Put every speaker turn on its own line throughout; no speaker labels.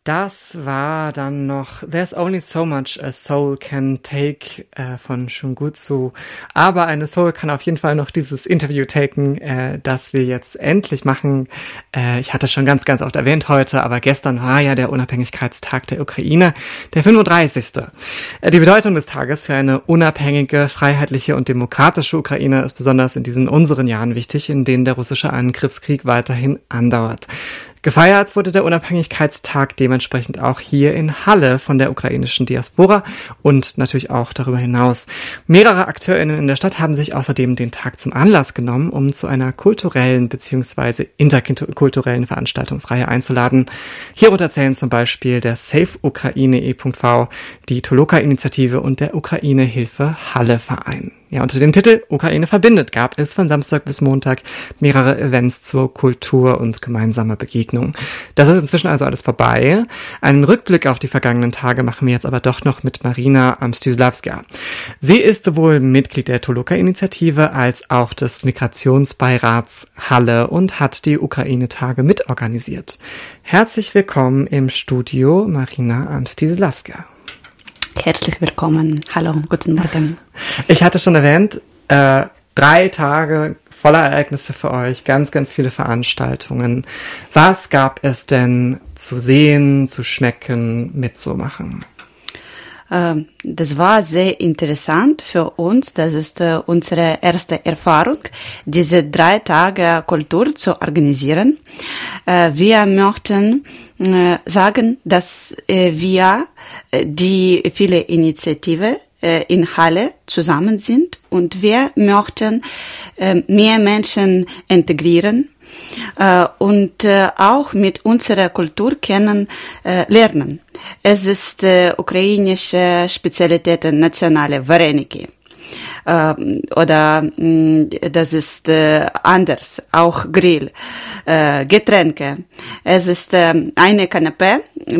Das war dann noch There's Only So Much a Soul Can Take von Shungutsu. Aber eine Soul kann auf jeden Fall noch dieses Interview taken, das wir jetzt endlich machen. Ich hatte schon ganz oft erwähnt heute, aber gestern war ja der Unabhängigkeitstag der Ukraine, der 35. Die Bedeutung des Tages für eine unabhängige, freiheitliche und demokratische Ukraine ist besonders in diesen unseren Jahren wichtig, in denen der russische Angriffskrieg weiterhin andauert. Gefeiert wurde der Unabhängigkeitstag dementsprechend auch hier in Halle von der ukrainischen Diaspora und natürlich auch darüber hinaus. Mehrere AkteurInnen in der Stadt haben sich außerdem den Tag zum Anlass genommen, um zu einer kulturellen bzw. interkulturellen Veranstaltungsreihe einzuladen. Hierunter zählen zum Beispiel der Save Ukraine e.V., die Toloka-Initiative und der Ukraine-Hilfe Halle-Verein. Ja, unter dem Titel Ukraine verbindet gab es von Samstag bis Montag mehrere Events zur Kultur und gemeinsamer Begegnung. Das ist inzwischen also alles vorbei. Einen Rückblick auf die vergangenen Tage machen wir jetzt aber doch noch mit Marina Mstysławska. Sie ist sowohl Mitglied der Toloka-Initiative als auch des Migrationsbeirats Halle und hat die Ukraine-Tage mitorganisiert. Herzlich willkommen im Studio, Marina Mstysławska.
Herzlich willkommen. Hallo, guten Morgen.
Ich hatte schon erwähnt, 3 Tage voller Ereignisse für euch, ganz viele Veranstaltungen. Was gab es denn zu sehen, zu schmecken, mitzumachen?
Das war sehr interessant für uns. Das ist unsere erste Erfahrung, diese 3 Tage Kultur zu organisieren. Wir möchten sagen, dass wir die viele Initiative in Halle zusammen sind und wir möchten mehr Menschen integrieren und auch mit unserer Kultur lernen. Es ist ukrainische Spezialitäten, nationale Vareniki. Oder das ist anders, auch Grill, Getränke. Es ist eine Kanapé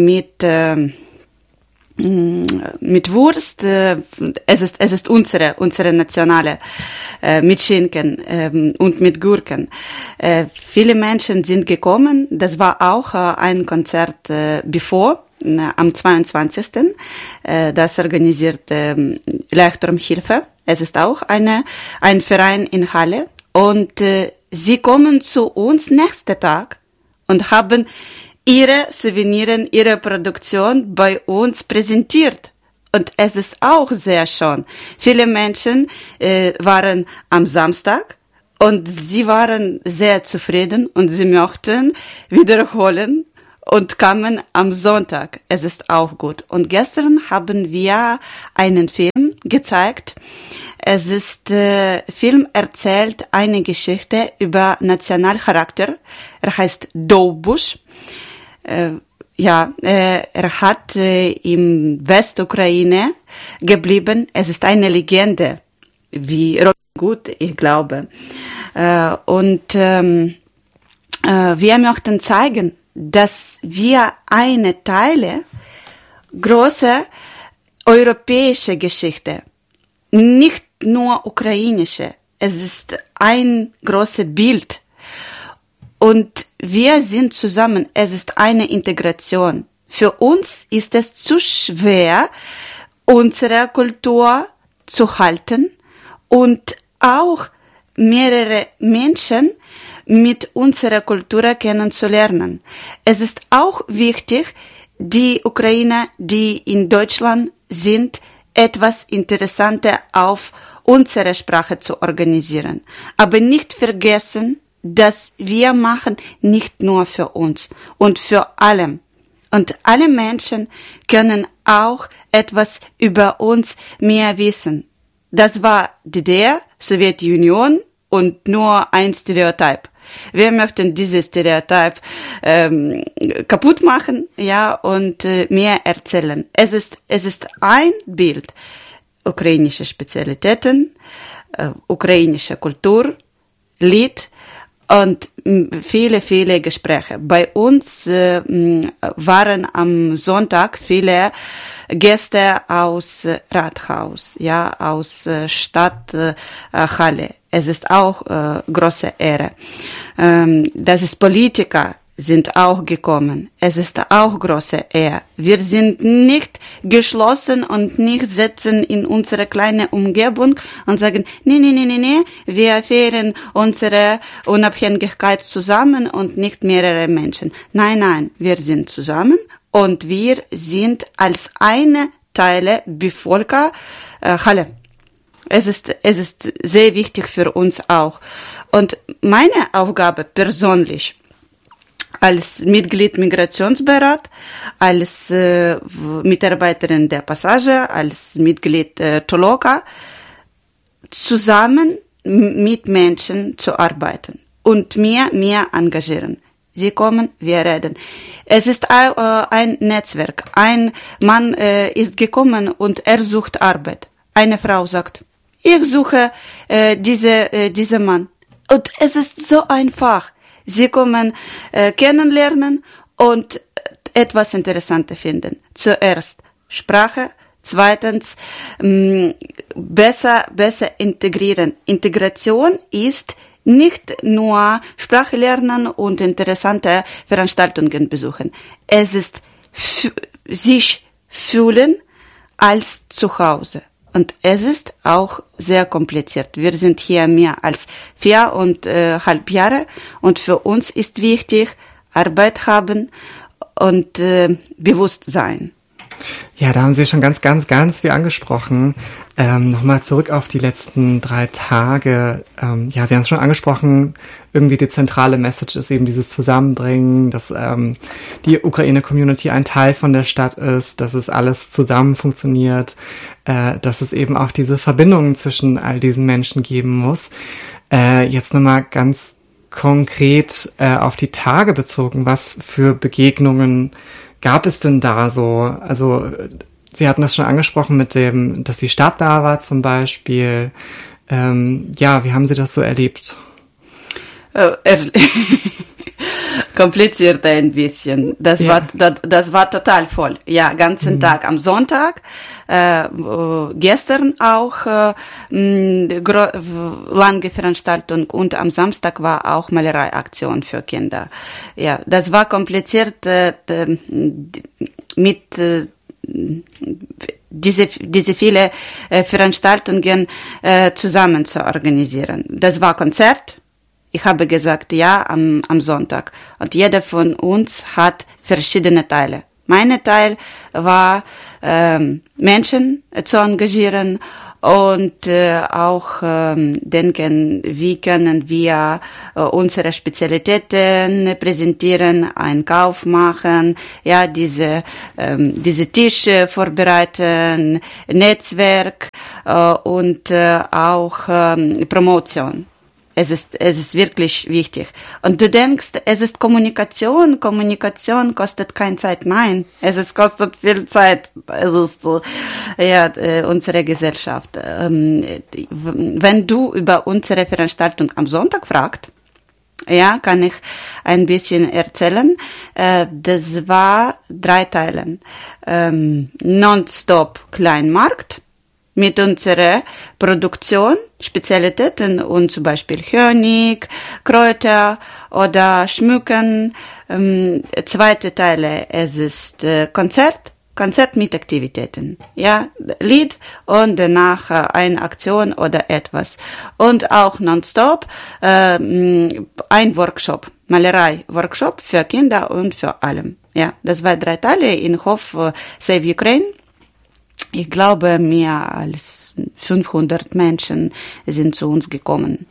mit Wurst. Es ist unsere nationale mit Schinken und mit Gurken. Viele Menschen sind gekommen. Das war auch ein Konzert am 22. Das organisiert Leuchtturmhilfe. Es ist auch ein Verein in Halle und sie kommen zu uns nächsten Tag und haben ihre Souvenirs, ihre Produktion bei uns präsentiert. Und es ist auch sehr schön. Viele Menschen waren am Samstag und sie waren sehr zufrieden und sie möchten wiederholen und kamen am Sonntag. Es ist auch gut. Und gestern haben wir einen Film gezeigt. Film erzählt eine Geschichte über Nationalcharakter. Er heißt Довбуш. Er hat im Westukraine geblieben. Es ist eine Legende, wie Robin Hood, ich glaube. Und wir möchten zeigen, dass wir eine Teile große europäische Geschichte, nicht nur ukrainische. Es ist ein großes Bild. Und wir sind zusammen. Es ist eine Integration. Für uns ist es zu schwer, unsere Kultur zu halten und auch mehrere Menschen mit unserer Kultur kennenzulernen. Es ist auch wichtig, die Ukrainer, die in Deutschland sind, etwas Interessantes auf unsere Sprache zu organisieren. Aber nicht vergessen, dass wir machen nicht nur für uns und für alle. Und alle Menschen können auch etwas über uns mehr wissen. Das war DDR, Sowjetunion und nur ein Stereotyp. Wir möchten dieses Stereotyp kaputt machen, ja, und mehr erzählen. Es ist ein Bild. Ukrainische Spezialitäten, ukrainische Kultur, Lied und viele Gespräche. Bei uns waren am Sonntag viele Gäste aus Rathaus, ja, aus Stadt Halle. Es ist auch große Ehre. Das ist Politiker, sind auch gekommen. Es ist auch große Ehre. Wir sind nicht geschlossen und nicht sitzen in unserer kleinen Umgebung und sagen, nee, wir feiern unsere Unabhängigkeit zusammen und nicht mehrere Menschen. Nein, wir sind zusammen und wir sind als eine Teile Bevölkerung Halle. Es ist sehr wichtig für uns auch. Und meine Aufgabe persönlich als Mitglied Migrationsberat, als Mitarbeiterin der Passage, als Mitglied Toloka, zusammen mit Menschen zu arbeiten und mehr engagieren. Sie kommen, wir reden. Es ist ein Netzwerk. Ein Mann ist gekommen und er sucht Arbeit. Eine Frau sagt, ich suche diese Mann. Und es ist so einfach. Sie kommen kennenlernen und etwas Interessantes finden. Zuerst Sprache, zweitens besser integrieren. Integration ist nicht nur Sprache lernen und interessante Veranstaltungen besuchen. Es ist sich fühlen als zu Hause. Und es ist auch sehr kompliziert. Wir sind hier mehr als 4,5 Jahre und für uns ist wichtig, Arbeit haben und Bewusstsein.
Ja, da haben Sie schon ganz viel angesprochen. Nochmal zurück auf die letzten 3 Tage. Ja, Sie haben es schon angesprochen, irgendwie die zentrale Message ist eben dieses Zusammenbringen, dass die Ukraine-Community ein Teil von der Stadt ist, dass es alles zusammen funktioniert, dass es eben auch diese Verbindungen zwischen all diesen Menschen geben muss. Jetzt nochmal ganz konkret auf die Tage bezogen, was für Begegnungen gab es denn da so? Also Sie hatten das schon angesprochen mit dem, dass die Stadt da war zum Beispiel. Ja, wie haben Sie das so erlebt?
Kompliziert ein bisschen. Das war total voll. Ja, ganzen Tag. Am Sonntag, gestern auch lange Veranstaltung und am Samstag war auch Malereiaktion für Kinder. Ja, das war kompliziert mit diese viele Veranstaltungen zusammen zu organisieren. Das war Konzert. Ich habe gesagt, ja, am Sonntag. Und jeder von uns hat verschiedene Teile. Mein Teil war, Menschen zu engagieren und auch denken, wie können wir unsere Spezialitäten präsentieren, Einkauf machen, ja, diese Tische vorbereiten, Netzwerk und auch Promotion. Es ist wirklich wichtig. Und du denkst, es ist Kommunikation. Kommunikation kostet keine Zeit. Nein, kostet viel Zeit. Es ist, unsere Gesellschaft. Wenn du über unsere Veranstaltung am Sonntag fragst, ja, kann ich ein bisschen erzählen. Das war 3 Teilen. Non-stop Kleinmarkt. Mit unserer Produktion, Spezialitäten und zum Beispiel Honig, Kräuter oder Schmücken. 2. Teile, es ist Konzert mit Aktivitäten. Ja, Lied und danach eine Aktion oder etwas. Und auch nonstop ein Workshop, Malerei-Workshop für Kinder und für alle. Ja, das war 3 Teile in Hof Save Ukraine. Ich glaube, mehr als 500 Menschen sind zu uns gekommen.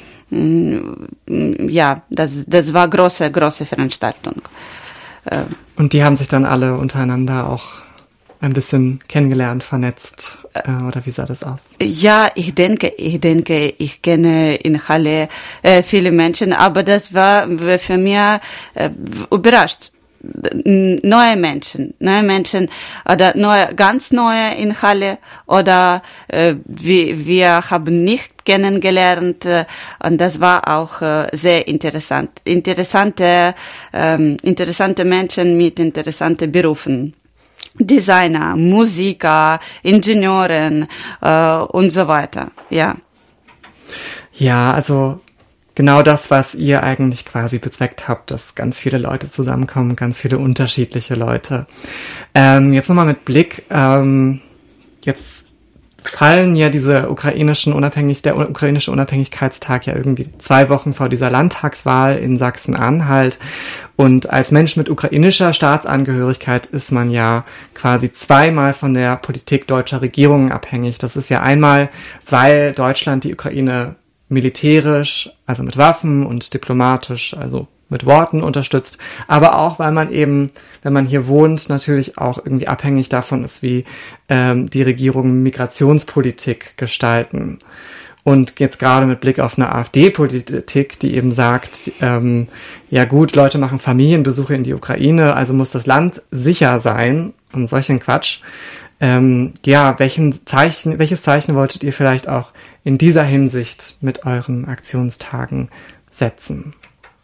Ja, das war große Veranstaltung.
Und die haben sich dann alle untereinander auch ein bisschen kennengelernt, vernetzt, oder wie sah das aus? Ja,
ich denke, ich kenne in Halle viele Menschen, aber das war für mich überrascht. Neue Menschen oder ganz neue in Halle oder wir haben nicht kennengelernt und das war auch sehr interessant. Interessante Menschen mit interessanten Berufen. Designer, Musiker, Ingenieuren und so weiter, ja.
Ja, also genau das, was ihr eigentlich quasi bezweckt habt, dass ganz viele Leute zusammenkommen, ganz viele unterschiedliche Leute. Jetzt nochmal mit Blick, jetzt fallen ja der ukrainische Unabhängigkeitstag ja irgendwie 2 Wochen vor dieser Landtagswahl in Sachsen-Anhalt. Und als Mensch mit ukrainischer Staatsangehörigkeit ist man ja quasi zweimal von der Politik deutscher Regierungen abhängig. Das ist ja einmal, weil Deutschland die Ukraine militärisch, also mit Waffen, und diplomatisch, also mit Worten unterstützt, aber auch, weil man eben, wenn man hier wohnt, natürlich auch irgendwie abhängig davon ist, wie die Regierungen Migrationspolitik gestalten. Und jetzt gerade mit Blick auf eine AfD-Politik, die eben sagt, ja gut, Leute machen Familienbesuche in die Ukraine, also muss das Land sicher sein, und solchen Quatsch. Ja, welches Zeichen wolltet ihr vielleicht auch in dieser Hinsicht mit euren Aktionstagen setzen?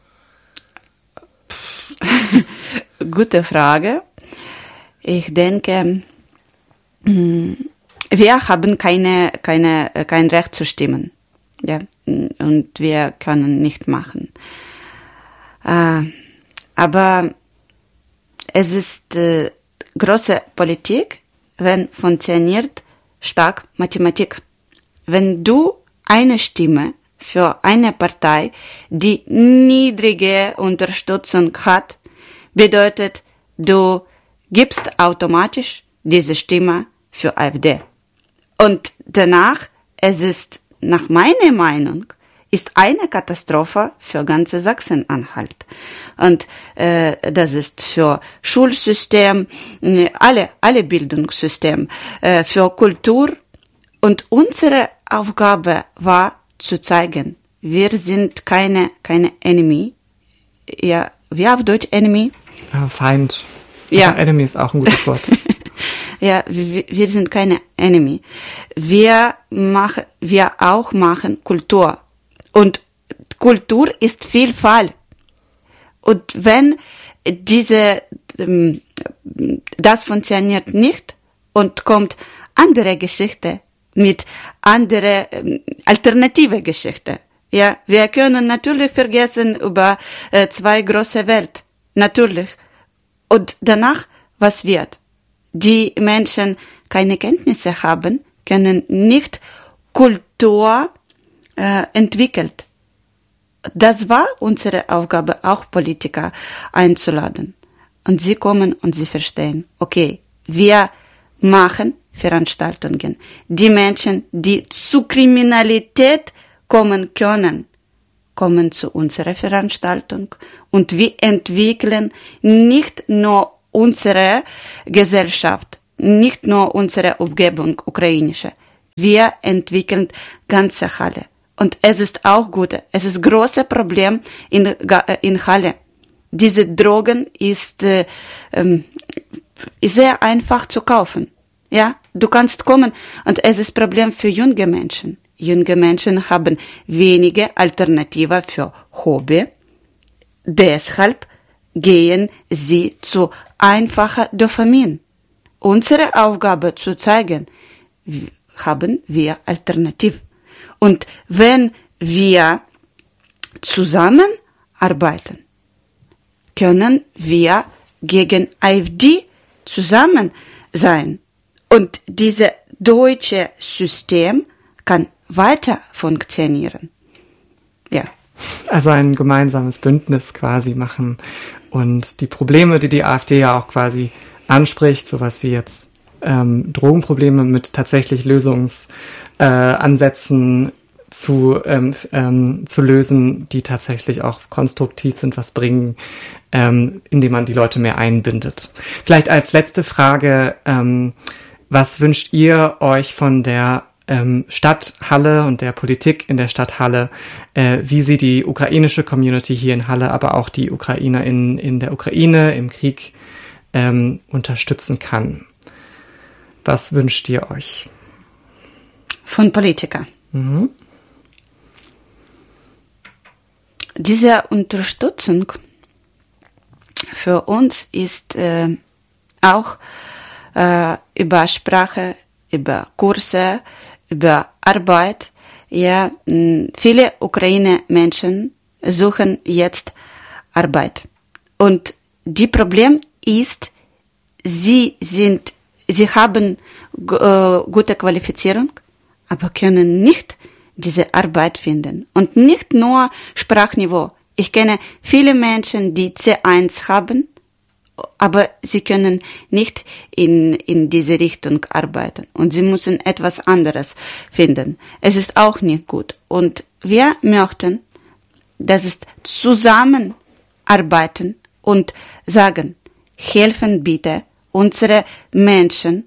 Gute Frage. Ich denke, wir haben kein Recht zu stimmen. Ja, und wir können nicht machen. Aber es ist große Politik, wenn funktioniert stark Mathematik. Wenn du eine Stimme für eine Partei, die niedrige Unterstützung hat, bedeutet, du gibst automatisch diese Stimme für AfD. Und danach, es ist nach meiner Meinung, ist eine Katastrophe für ganze Sachsen-Anhalt. Und das ist für Schulsystem, alle Bildungssystem, für Kultur. Und unsere Aufgabe war zu zeigen, wir sind keine Enemy. Ja, wie auf Deutsch Enemy?
Feind.
Ja.
Also Enemy ist auch ein gutes Wort.
Ja, wir sind keine Enemy. Wir auch machen Kultur. Und Kultur ist Vielfalt. Und wenn das funktioniert nicht und kommt andere Geschichte mit andere alternative Geschichte. Ja, wir können natürlich vergessen über 2 große Welt. Natürlich. Und danach, was wird? Die Menschen keine Kenntnisse haben, können nicht Kultur entwickeln. Das war unsere Aufgabe, auch Politiker einzuladen. Und sie kommen und sie verstehen, okay, wir machen Veranstaltungen. Die Menschen, die zu Kriminalität kommen können, kommen zu unserer Veranstaltung. Und wir entwickeln nicht nur unsere Gesellschaft, nicht nur unsere Umgebung, ukrainische. Wir entwickeln ganze Halle. Und es ist auch gut. Es ist ein großes Problem in Halle. Diese Drogen ist sehr einfach zu kaufen. Ja, du kannst kommen und es ist ein Problem für junge Menschen. Junge Menschen haben wenige Alternativen für Hobby. Deshalb gehen sie zu einfacher Dopamin. Unsere Aufgabe zu zeigen, haben wir Alternativen. Und wenn wir zusammenarbeiten, können wir gegen AfD zusammen sein. Und dieses deutsche System kann weiter funktionieren. Ja.
Also ein gemeinsames Bündnis quasi machen und die Probleme, die AfD ja auch quasi anspricht, sowas wie jetzt Drogenprobleme mit tatsächlich Lösungsansätzen zu lösen, die tatsächlich auch konstruktiv sind, was bringen, indem man die Leute mehr einbindet. Vielleicht als letzte Frage, was wünscht ihr euch von der Stadt Halle und der Politik in der Stadt Halle, wie sie die ukrainische Community hier in Halle, aber auch die Ukrainer in der Ukraine im Krieg unterstützen kann? Was wünscht ihr euch?
Von Politikern.
Mhm.
Diese Unterstützung für uns ist auch über Sprache, über Kurse, über Arbeit. ja, viele Ukraine-Menschen suchen jetzt Arbeit. Und die Problem ist, sie haben gute Qualifizierung, aber können nicht diese Arbeit finden. Und nicht nur Sprachniveau. Ich kenne viele Menschen, die C1 haben, aber sie können nicht in diese Richtung arbeiten. Und sie müssen etwas anderes finden. Es ist auch nicht gut. Und wir möchten, dass es zusammenarbeiten und sagen, helfen bitte unsere Menschen,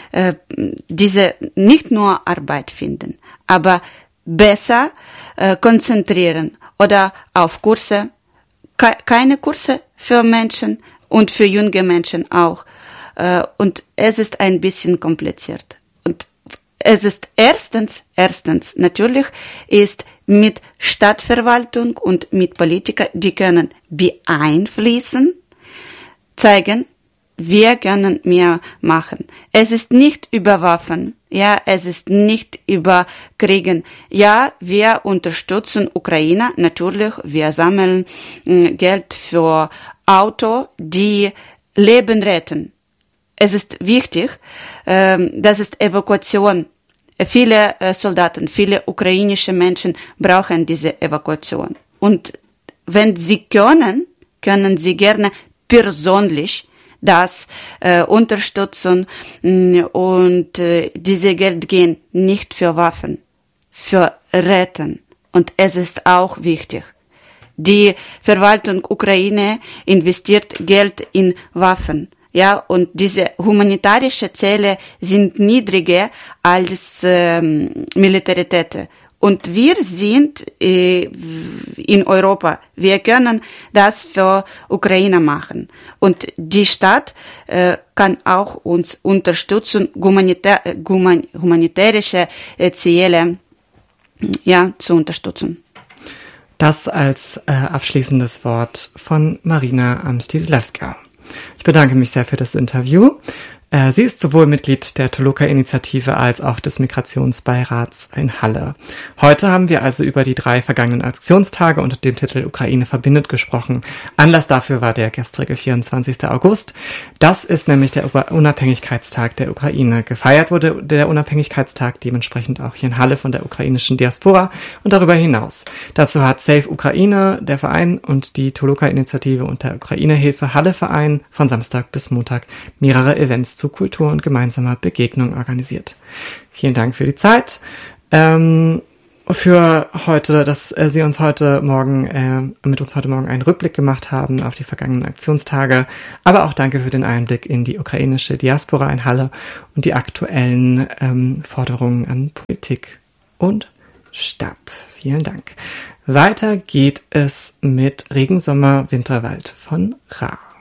diese nicht nur Arbeit finden, aber besser konzentrieren oder auf Kurse, keine Kurse für Menschen und für junge Menschen auch. Und es ist ein bisschen kompliziert. Und es ist erstens, natürlich ist mit Stadtverwaltung und mit Politikern, die können beeinflussen, zeigen, wir können mehr machen. Es ist nicht über Waffen, ja, es ist nicht über Kriegen. Ja, wir unterstützen Ukraine, natürlich, wir sammeln Geld für Auto, die Leben retten. Es ist wichtig, das ist Evakuation. Viele Soldaten, viele ukrainische Menschen brauchen diese Evakuation. Und wenn sie können sie gerne persönlich das unterstützen und diese Geld gehen nicht für Waffen, für Retten. Und es ist auch wichtig. Die Verwaltung Ukraine investiert Geld in Waffen. Ja, und diese humanitarische Ziele sind niedriger als Militärität. Und wir sind in Europa. Wir können das für Ukraine machen. Und die Stadt kann auch uns unterstützen, humanitärische Ziele zu unterstützen.
Das als abschließendes Wort von Marina Mstislawska. Ich bedanke mich sehr für das Interview. Sie ist sowohl Mitglied der Toluca-Initiative als auch des Migrationsbeirats in Halle. Heute haben wir also über die 3 vergangenen Aktionstage unter dem Titel Ukraine verbindet gesprochen. Anlass dafür war der gestrige 24. August. Das ist nämlich der Unabhängigkeitstag der Ukraine. Gefeiert wurde der Unabhängigkeitstag dementsprechend auch hier in Halle von der ukrainischen Diaspora und darüber hinaus. Dazu hat Save Ukraine, der Verein, und die Toluca-Initiative und der Ukraine-Hilfe Halle-Verein von Samstag bis Montag mehrere Events zu Kultur und gemeinsamer Begegnung organisiert. Vielen Dank für die Zeit. Für heute, dass Sie uns heute Morgen mit uns heute Morgen einen Rückblick gemacht haben auf die vergangenen Aktionstage. Aber auch danke für den Einblick in die ukrainische Diaspora in Halle und die aktuellen Forderungen an Politik und Stadt. Vielen Dank. Weiter geht es mit Regensommer Winterwald von Ra.